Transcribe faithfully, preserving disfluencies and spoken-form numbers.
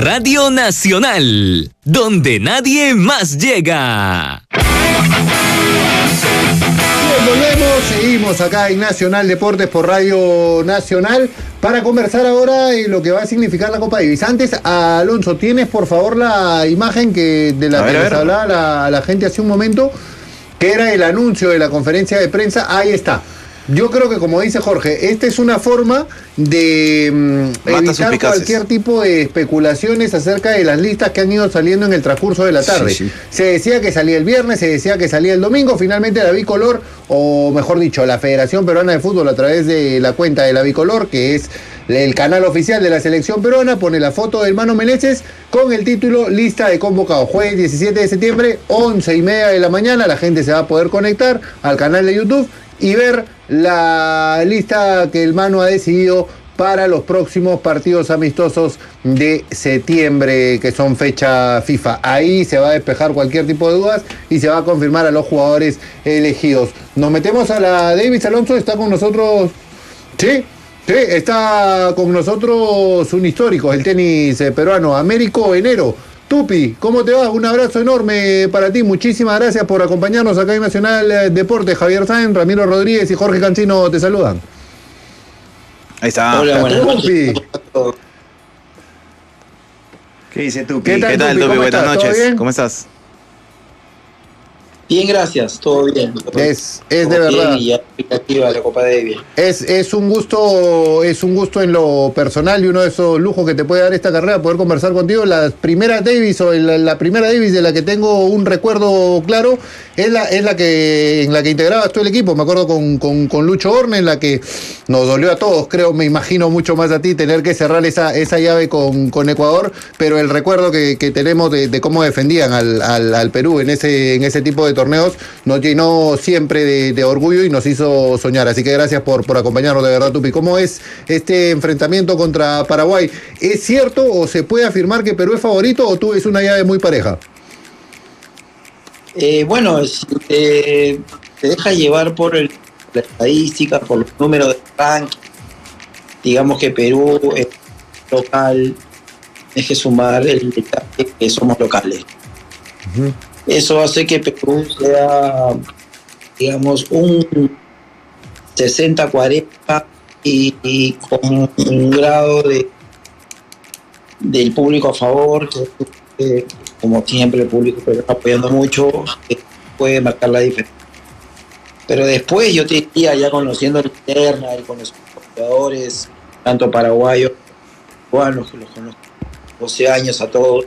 Radio Nacional, donde nadie más llega. Bien, volvemos, seguimos acá en Nacional Deportes por Radio Nacional para conversar ahora en lo que va a significar la Copa Davis. Antes, Alonso, ¿tienes por favor la imagen que de la a que ver, les hablaba la, la gente hace un momento? Que era el anuncio de la conferencia de prensa. Ahí está. Yo creo que, como dice Jorge, esta es una forma de mm, evitar cualquier tipo de especulaciones acerca de las listas que han ido saliendo en el transcurso de la tarde. Sí, sí. Se decía que salía el viernes, se decía que salía el domingo. Finalmente la Bicolor, o mejor dicho, la Federación Peruana de Fútbol, a través de la cuenta de la Bicolor, que es el canal oficial de la selección peruana, pone la foto del Mano Meneses con el título Lista de convocados. Jueves diecisiete de septiembre, once y media de la mañana. La gente se va a poder conectar al canal de YouTube y ver la lista que el Mano ha decidido para los próximos partidos amistosos de septiembre, que son fecha FIFA. Ahí se va a despejar cualquier tipo de dudas y se va a confirmar a los jugadores elegidos. Nos metemos a la Davis. Alonso está con nosotros. Sí, sí, está con nosotros un histórico del tenis peruano, Américo Enero. Tupi, ¿cómo te va? Un abrazo enorme para ti. Muchísimas gracias por acompañarnos acá en Nacional Deportes. Javier Sáenz, Ramiro Rodríguez y Jorge Cancino te saludan. Ahí está. Hola, buenas noches. ¿Qué dice Tupi? ¿Qué tal, ¿Qué tal, Tupi? Tupi? Buenas ¿Todo noches. bien? ¿Cómo estás? Bien, gracias, todo bien. Es, es de verdad. Y aplicativa la Copa Davis. Es, es un gusto, es un gusto en lo personal y uno de esos lujos que te puede dar esta carrera, poder conversar contigo. La primera Davis o la, la primera Davis de la que tengo un recuerdo claro es la, es la que en la que integrabas tú el equipo. Me acuerdo con, con, con Lucho Horne, en la que nos dolió a todos, creo, me imagino mucho más a ti tener que cerrar esa, esa llave con, con Ecuador, pero el recuerdo que, que tenemos de, de cómo defendían al, al, al Perú en ese, en ese tipo de torneos nos llenó siempre de, de orgullo y nos hizo soñar. Así que gracias por, por acompañarnos, de verdad, Tupi. ¿Cómo es este enfrentamiento contra Paraguay? ¿Es cierto o se puede afirmar que Perú es favorito o tú ves una llave muy pareja? Eh, bueno, si te, te deja llevar por el, la estadística, por los números de ranking. Digamos que Perú es local, es que sumar el detalle que somos locales. Uh-huh. Eso hace que Perú sea, digamos, un sesenta cuarenta y, y con un grado de del público a favor, que, que, como siempre el público está apoyando mucho, que puede marcar la diferencia. Pero después yo te diría, ya conociendo la interna y con los jugadores, tanto paraguayos, cubanos, que los conozco doce años a todos,